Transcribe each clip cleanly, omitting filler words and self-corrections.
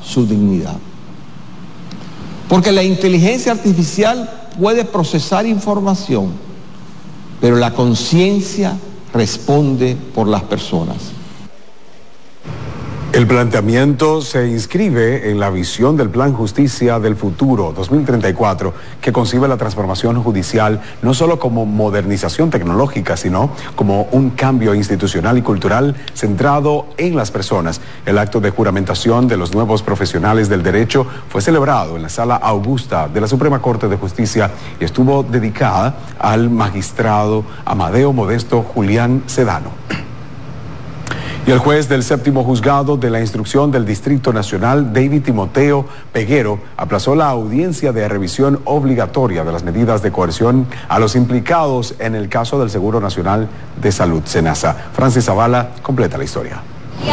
su dignidad. Porque la inteligencia artificial puede procesar información, pero la conciencia responde por las personas. El planteamiento se inscribe en la visión del Plan Justicia del Futuro 2034, que concibe la transformación judicial no solo como modernización tecnológica, sino como un cambio institucional y cultural centrado en las personas. El acto de juramentación de los nuevos profesionales del derecho fue celebrado en la Sala Augusta de la Suprema Corte de Justicia y estuvo dedicada al magistrado Amadeo Modesto Julián Sedano. Y el juez del séptimo juzgado de la instrucción del Distrito Nacional, David Timoteo Peguero, aplazó la audiencia de revisión obligatoria de las medidas de coerción a los implicados en el caso del Seguro Nacional de Salud, SENASA. Francis Zavala completa la historia.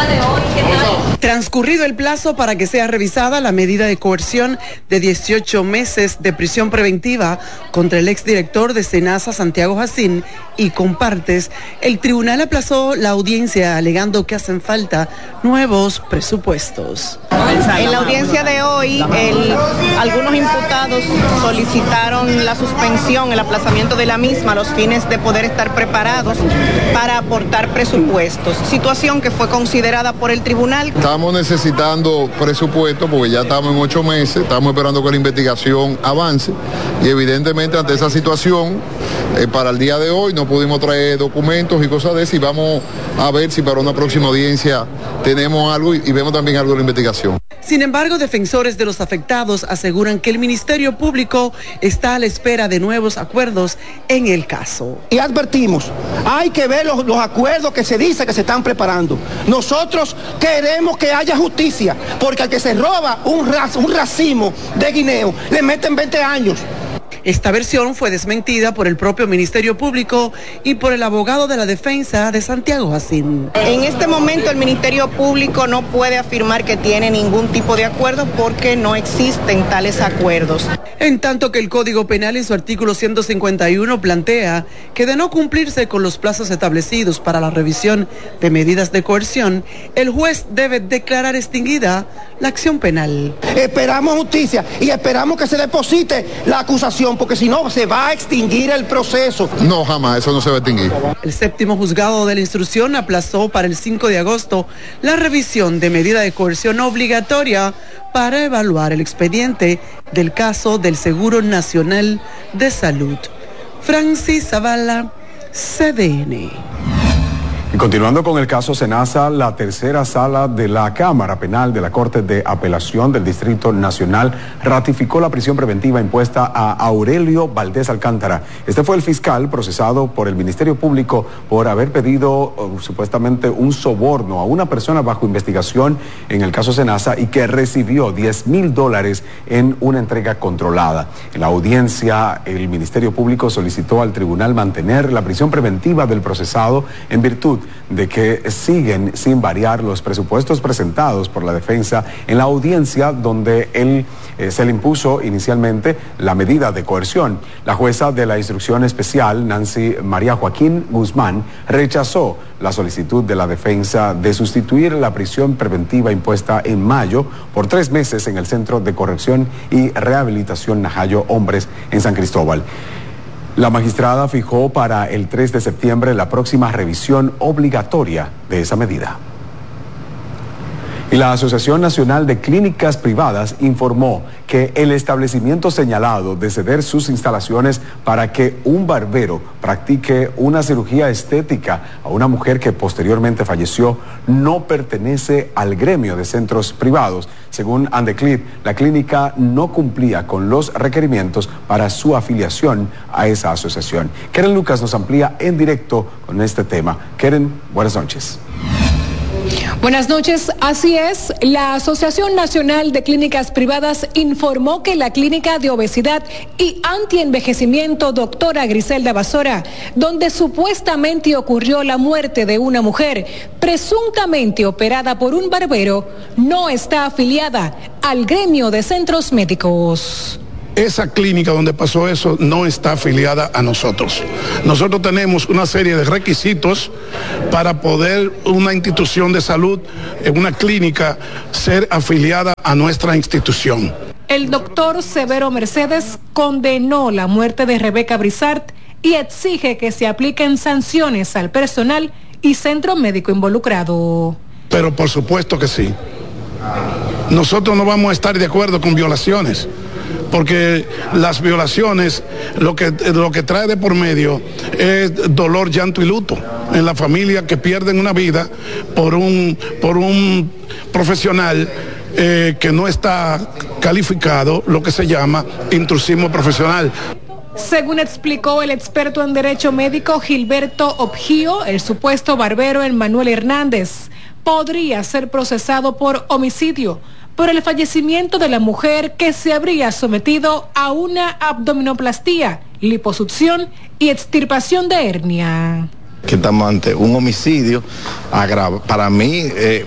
Transcurrido el plazo para que sea revisada la medida de coerción de 18 meses de prisión preventiva contra el exdirector de SENASA, Santiago Jacín, y compartes, el tribunal aplazó la audiencia alegando que hacen falta nuevos presupuestos. En la audiencia de hoy, algunos imputados solicitaron la suspensión, el aplazamiento de la misma a los fines de poder estar preparados para aportar presupuestos, situación que fue considerada por el tribunal. Estamos necesitando presupuesto porque ya estamos en 8 meses, estamos esperando que la investigación avance y evidentemente ante esa situación, para el día de hoy no pudimos traer documentos y cosas de eso y vamos a ver si para una próxima audiencia tenemos algo y vemos también algo de la investigación. Sin embargo, defensores de los afectados aseguran que el Ministerio Público está a la espera de nuevos acuerdos en el caso. Y advertimos, hay que ver los acuerdos que se dice que se están preparando. Nosotros queremos que haya justicia, porque al que se roba un racimo de guineo, le meten 20 años. Esta versión fue desmentida por el propio Ministerio Público y por el abogado de la defensa de Santiago Jacín. En este momento el Ministerio Público no puede afirmar que tiene ningún tipo de acuerdo porque no existen tales acuerdos. En tanto que el Código Penal en su artículo 151 plantea que de no cumplirse con los plazos establecidos para la revisión de medidas de coerción, el juez debe declarar extinguida la acción penal. Esperamos justicia y esperamos que se deposite la acusación, porque si no se va a extinguir el proceso. No, jamás, eso no se va a extinguir. El séptimo juzgado de la instrucción aplazó para el 5 de agosto la revisión de medida de coerción obligatoria para evaluar el expediente del caso del Seguro Nacional de Salud. Francis Zavala, CDN. Y continuando con el caso SENASA, la tercera sala de la Cámara Penal de la Corte de Apelación del Distrito Nacional ratificó la prisión preventiva impuesta a Aurelio Valdés Alcántara. Este fue el fiscal procesado por el Ministerio Público por haber pedido supuestamente un soborno a una persona bajo investigación en el caso SENASA y que recibió $10,000 en una entrega controlada. En la audiencia, el Ministerio Público solicitó al tribunal mantener la prisión preventiva del procesado en virtud de que siguen sin variar los presupuestos presentados por la defensa en la audiencia donde se le impuso inicialmente la medida de coerción. La jueza de la instrucción especial, Nancy María Joaquín Guzmán, rechazó la solicitud de la defensa de sustituir la prisión preventiva impuesta en mayo por 3 meses en el Centro de Corrección y Rehabilitación Najayo Hombres en San Cristóbal. La magistrada fijó para el 3 de septiembre la próxima revisión obligatoria de esa medida. Y la Asociación Nacional de Clínicas Privadas informó que el establecimiento señalado de ceder sus instalaciones para que un barbero practique una cirugía estética a una mujer que posteriormente falleció no pertenece al gremio de centros privados. Según Andeclip, la clínica no cumplía con los requerimientos para su afiliación a esa asociación. Keren Lucas nos amplía en directo con este tema. Keren, buenas noches. Buenas noches, así es, la Asociación Nacional de Clínicas Privadas informó que la clínica de obesidad y antienvejecimiento Doctora Griselda Basora, donde supuestamente ocurrió la muerte de una mujer presuntamente operada por un barbero, no está afiliada al gremio de centros médicos. esa clínica donde pasó eso no está afiliada a nosotros. Nosotros tenemos una serie de requisitos para poder una institución de salud, una clínica, ser afiliada a nuestra institución. El doctor Severo Mercedes condenó la muerte de Rebeca Brizard y exige que se apliquen sanciones al personal y centro médico involucrado. Pero por supuesto que sí. Nosotros no vamos a estar de acuerdo con violaciones, porque las violaciones lo que trae de por medio es dolor, llanto y luto en la familia que pierden una vida por un profesional que no está calificado, lo que se llama intrusismo profesional. Según explicó el experto en derecho médico Gilberto Obgio, el supuesto barbero Emmanuel Hernández podría ser procesado por homicidio por el fallecimiento de la mujer que se habría sometido a una abdominoplastía, liposucción y extirpación de hernia. Que estamos ante un homicidio agravado. Para mí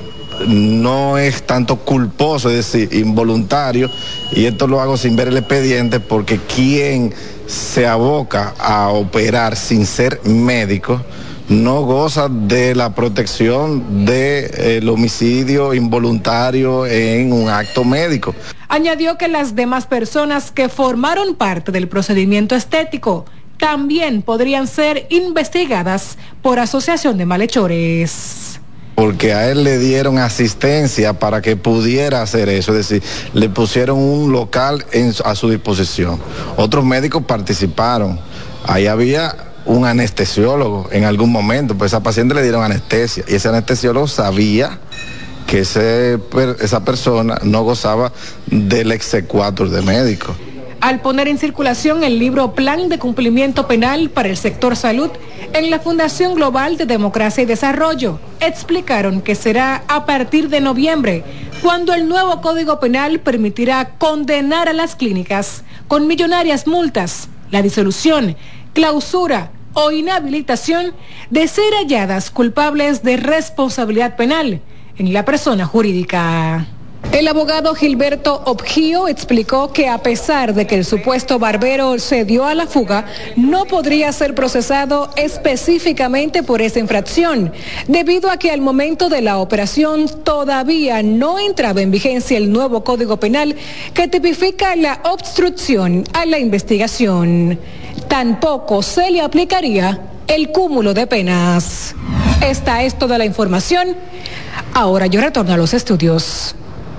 no es tanto culposo, es decir, involuntario, y esto lo hago sin ver el expediente, porque quien se aboca a operar sin ser médico no goza de la protección del homicidio involuntario en un acto médico. Añadió que las demás personas que formaron parte del procedimiento estético también podrían ser investigadas por asociación de malhechores. Porque a él le dieron asistencia para que pudiera hacer eso, es decir, le pusieron un local a su disposición. Otros médicos participaron, ahí había un anestesiólogo en algún momento, pues a esa paciente le dieron anestesia y ese anestesiólogo sabía que esa persona no gozaba del exequatur de médico. Al poner en circulación el libro Plan de Cumplimiento Penal para el Sector Salud en la Fundación Global de Democracia y Desarrollo, explicaron que será a partir de noviembre, cuando el nuevo Código Penal permitirá condenar a las clínicas con millonarias multas, la disolución, clausura o inhabilitación de ser halladas culpables de responsabilidad penal en la persona jurídica. El abogado Gilberto Obgio explicó que a pesar de que el supuesto barbero se dio a la fuga, no podría ser procesado específicamente por esa infracción, debido a que al momento de la operación todavía no entraba en vigencia el nuevo Código Penal que tipifica la obstrucción a la investigación. Tampoco se le aplicaría el cúmulo de penas. Esta es toda la información. Ahora yo retorno a los estudios.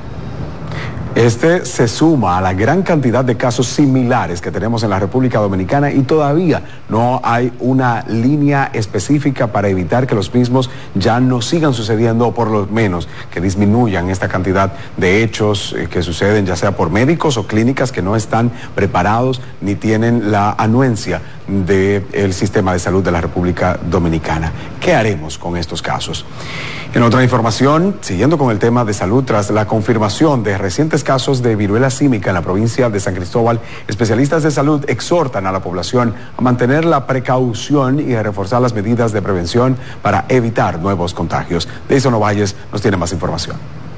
Este se suma a la gran cantidad de casos similares que tenemos en la República Dominicana y todavía no hay una línea específica para evitar que los mismos ya no sigan sucediendo o por lo menos que disminuyan esta cantidad de hechos que suceden ya sea por médicos o clínicas que no están preparados ni tienen la anuencia del sistema de salud de la República Dominicana. ¿Qué haremos con estos casos? En otra información, siguiendo con el tema de salud, tras la confirmación de recientes casos de viruela símica en la provincia de San Cristóbal, especialistas de salud exhortan a la población a mantener la precaución y a reforzar las medidas de prevención para evitar nuevos contagios. Deison Ovalles nos tiene más información.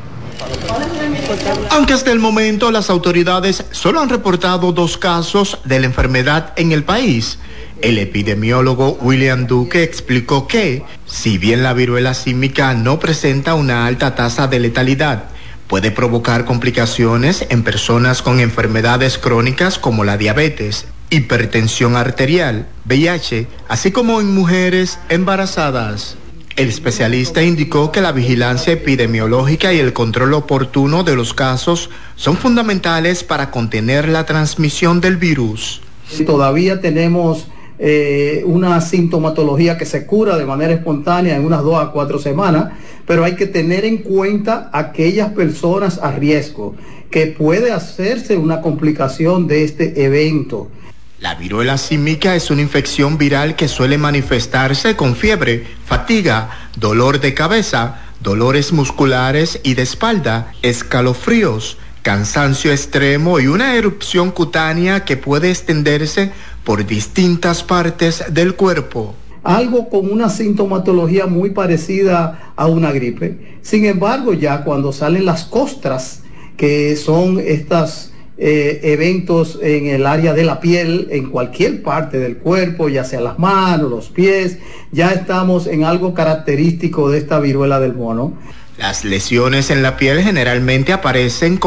Aunque hasta el momento las autoridades solo han reportado 2 casos de la enfermedad en el país, el epidemiólogo William Duque explicó que, si bien la viruela símica no presenta una alta tasa de letalidad, puede provocar complicaciones en personas con enfermedades crónicas como la diabetes, hipertensión arterial, VIH, así como en mujeres embarazadas. El especialista indicó que la vigilancia epidemiológica y el control oportuno de los casos son fundamentales para contener la transmisión del virus. Todavía tenemos una sintomatología que se cura de manera espontánea en unas 2 a 4 semanas, pero hay que tener en cuenta aquellas personas a riesgo, que puede hacerse una complicación de este evento. La viruela símica es una infección viral que suele manifestarse con fiebre, fatiga, dolor de cabeza, dolores musculares y de espalda, escalofríos, cansancio extremo y una erupción cutánea que puede extenderse por distintas partes del cuerpo. Algo con una sintomatología muy parecida a una gripe. Sin embargo, ya cuando salen las costras, que son estas eventos en el área de la piel, en cualquier parte del cuerpo, ya sea las manos, los pies. Ya estamos en algo característico de esta viruela del mono. Las lesiones en la piel generalmente aparecen